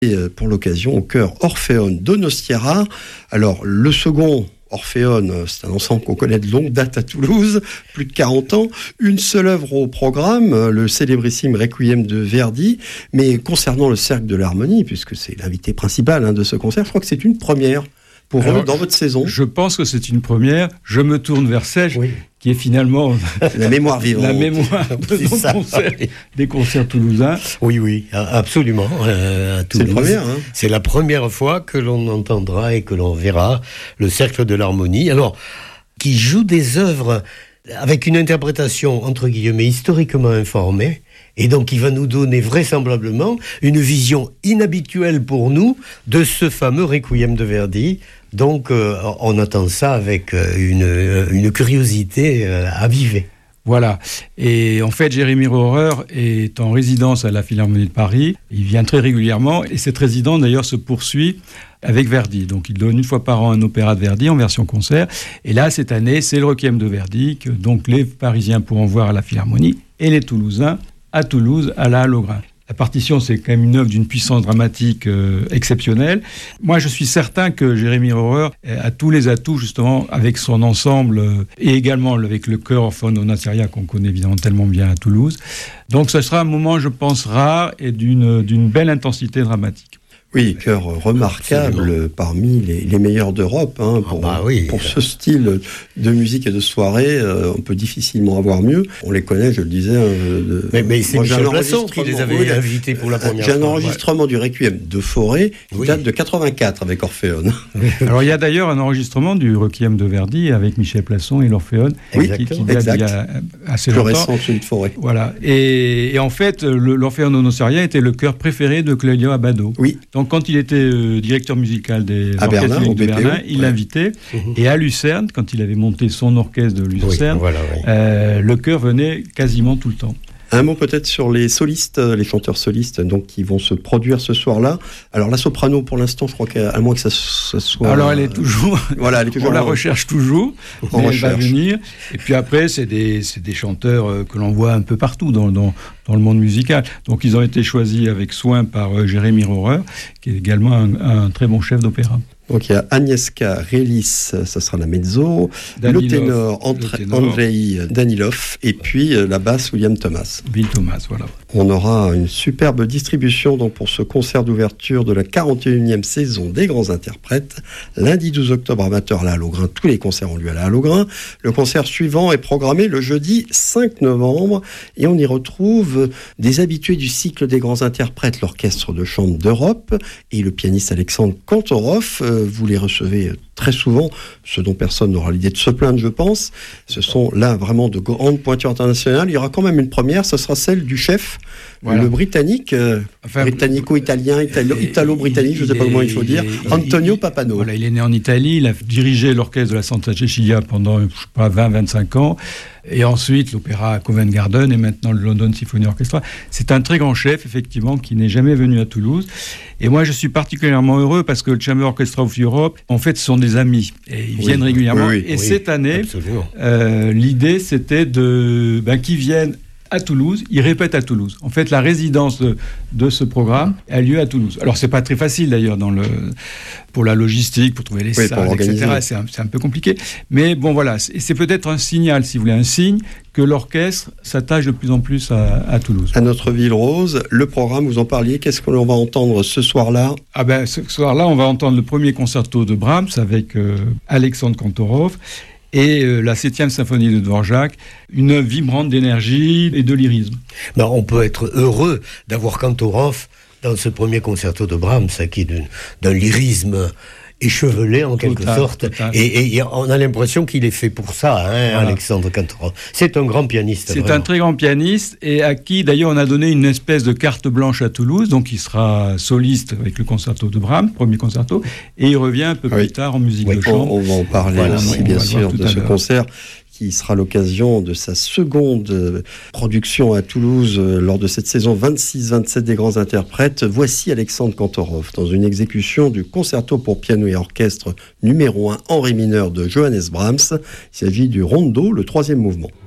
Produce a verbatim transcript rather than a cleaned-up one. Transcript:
Et pour l'occasion, au chœur Orpheon Donostiara. Alors, le second Orpheon, c'est un ensemble qu'on connaît de longue date à Toulouse, plus de quarante ans. Une seule œuvre au programme, le célébrissime Requiem de Verdi. Mais concernant le Cercle de l'Harmonie, puisque c'est l'invité principal hein, de ce concert, je crois que c'est une première pour Alors, eux dans votre saison. Je pense que c'est une première. Je me tourne vers Serge, oui. qui est finalement la mémoire vivante. La mémoire de nos ça, concerts, oui. des concerts toulousains. Oui, oui, absolument. Euh, à Toulouse, c'est la première. Hein. C'est la première fois que l'on entendra et que l'on verra le Cercle de l'Harmonie. Alors, qui joue des œuvres avec une interprétation entre guillemets historiquement informée. Et donc, il va nous donner vraisemblablement une vision inhabituelle pour nous de ce fameux Requiem de Verdi. Donc, euh, on attend ça avec une, une curiosité euh, avivée. Voilà. Et en fait, Jérémy Rohrer est en résidence à la Philharmonie de Paris. Il vient très régulièrement et cette résidence, d'ailleurs, se poursuit avec Verdi. Donc, il donne une fois par an un opéra de Verdi en version concert. Et là, cette année, c'est le Requiem de Verdi que donc les Parisiens pourront voir à la Philharmonie et les Toulousains à Toulouse, à la Halle-Augrain. La partition, c'est quand même une œuvre d'une puissance dramatique euh, exceptionnelle. Moi, je suis certain que Jérémy Rohrer a tous les atouts, justement, avec son ensemble, euh, et également avec le chœur Orpheon Donostiara, qu'on connaît évidemment tellement bien à Toulouse. Donc, ce sera un moment, je pense, rare et d'une, d'une belle intensité dramatique. Oui, chœur remarquable Absolument. parmi les, les meilleurs d'Europe. Hein, pour, ah bah oui. pour ce style de musique et de soirée, euh, on peut difficilement avoir mieux. On les connaît, je le disais. Euh, de, mais, mais c'est Michel Plasson qui les avait oui, invités pour la première fois. J'ai un fois. enregistrement ouais. du Requiem de Forêt qui oui. date de quatre-vingt-quatre avec Orpheon. Alors il y a d'ailleurs un enregistrement du Requiem de Verdi avec Michel Plasson et l'Orpheon oui, qui, qui date il y a assez Plus longtemps. récent que celui de Forêt. Voilà. Et, et en fait, le, l'Orpheon Donostiara était le chœur préféré de Clélio Abbado. Oui. Donc quand il était directeur musical des à orchestres Berlin, de Berlin, il ouais. l'invitait. Mmh. Et à Lucerne, quand il avait monté son orchestre de Lucerne, oui, voilà, oui. euh, le chœur venait quasiment tout le temps. Un mot peut-être sur les solistes, les chanteurs solistes donc, qui vont se produire ce soir-là. Alors la soprano, pour l'instant, je crois qu'à moins que ça, ça soit... Alors elle est toujours... voilà, elle est toujours on la en... recherche toujours, on mais recherche. elle va venir. Et puis après, c'est des, c'est des chanteurs que l'on voit un peu partout dans, dans, dans le monde musical. Donc ils ont été choisis avec soin par euh, Jérémy Rohrer, qui est également un, un très bon chef d'opéra. Donc il y a Agnieszka Relis, ça sera la mezzo, Danilov, le ténor, André, le ténor. Andrei Danilov, et puis la basse William Thomas. Bill Thomas, voilà. On aura une superbe distribution donc, pour ce concert d'ouverture de la quarante et unième saison des grands interprètes. Lundi douze octobre amateur à la Halle-Augrain, tous les concerts ont lieu à la Halle-Augrain. Le concert suivant est programmé le jeudi cinq novembre et on y retrouve des habitués du cycle des grands interprètes, l'Orchestre de chambre d'Europe et le pianiste Alexandre Kantorov. Vous les recevez très souvent, ce dont personne n'aura l'idée de se plaindre, je pense. Ce sont là vraiment de grandes pointures internationales. Il y aura quand même une première, ce sera celle du chef, voilà. le britannique, euh, enfin, britannico-italien, italo, italo-britannique, je ne sais pas comment il faut dire, Antonio Papano. Voilà, il est né en Italie, il a dirigé l'orchestre de la Santa Cecilia pendant, je sais pas, vingt à vingt-cinq ans. Et ensuite, l'opéra Covent Garden et maintenant le London Symphony Orchestra. C'est un très grand chef, effectivement, qui n'est jamais venu à Toulouse. Et moi, je suis particulièrement heureux parce que le Chamber Orchestra of Europe, en fait, ce sont des amis. Et ils oui, viennent régulièrement. Oui, oui, et oui, cette année, euh, l'idée, c'était de, ben, qu'ils viennent à Toulouse, ils répètent à Toulouse. En fait, la résidence de, de ce programme a lieu à Toulouse. Alors, c'est pas très facile d'ailleurs dans le, pour la logistique, pour trouver les oui, salles, et cetera. C'est un, c'est un peu compliqué. Mais bon, voilà, c'est, c'est peut-être un signal, si vous voulez, un signe que l'orchestre s'attache de plus en plus à, à Toulouse. À notre ville rose, le programme, vous en parliez, qu'est-ce que l'on va entendre ce soir-là ? Ah ben, ce soir-là, on va entendre le premier concerto de Brahms avec euh, Alexandre Kantorov. Et euh, la septième symphonie de Dvorak, une œuvre vibrante d'énergie et de lyrisme. Ben, on peut être heureux d'avoir Kantorov dans ce premier concerto de Brahms, qui est d'un, d'un lyrisme échevelé en quelque total, sorte. Total. Et, et on a l'impression qu'il est fait pour ça, hein, voilà. Alexandre Kantorov. C'est un grand pianiste. C'est vraiment. un très grand pianiste et à qui d'ailleurs on a donné une espèce de carte blanche à Toulouse, donc il sera soliste avec le concerto de Brahms, premier concerto, et il revient un peu oui. plus tard en musique oui. de chambre. On, on va en parler voilà, aussi on, bien on sûr de ce l'heure. concert qui sera l'occasion de sa seconde production à Toulouse lors de cette saison vingt-six vingt-sept des grands interprètes. Voici Alexandre Kantorov dans une exécution du concerto pour piano et orchestre numéro un en ré mineur de Johannes Brahms. Il s'agit du rondo, le troisième mouvement.